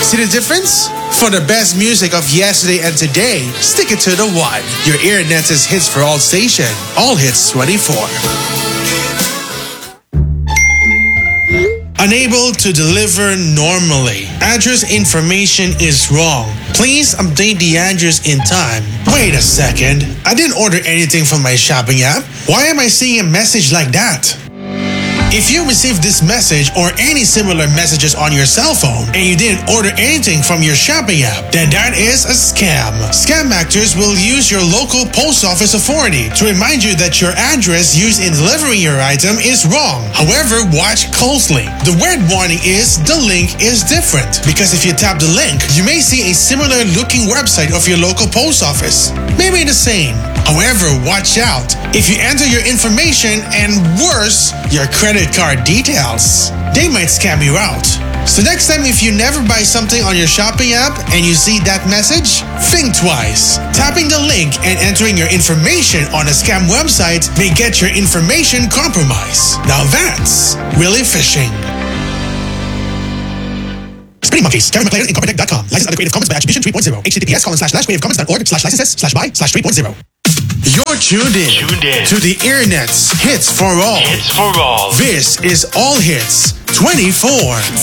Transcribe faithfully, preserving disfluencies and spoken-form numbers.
See the difference? For the best music of yesterday and today, stick it to the one. Your Earnet's hits for all station. All hits twenty-four. Unable to deliver normally. Address information is wrong. Please update the address in time. Wait a second. I didn't order anything from my shopping app. Why am I seeing a message like that? If you received this message or any similar messages on your cell phone and you didn't order anything from your shopping app, then that is a scam. Scam actors will use your local post office authority to remind you that your address used in delivering your item is wrong. However, watch closely. The word warning is the link is different, because if you tap the link, you may see a similar looking website of your local post office. Maybe the same. However, watch out. If you enter your information and worse, your credit card details, they might scam you out. So next time, if you never buy something on your shopping app and you see that message, think twice. Tapping the link and entering your information on a scam website may get your information compromised. Now that's really phishing. Spinning Monkeys, Karen McLaren, Incorporated dot com. License under Creative Commons by attribution three point oh. H T T P S colon slash slash creativecommons dot org slash licenses slash by slash three point oh. You're tuned in, tuned in to the Earnet's Hits for All. Hits for All. This is All Hits twenty-four.